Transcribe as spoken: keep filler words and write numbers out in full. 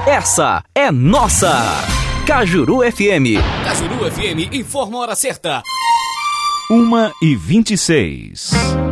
essa é nossa. Cajuru F M. Cajuru F M informa a hora certa. uma e vinte e seis.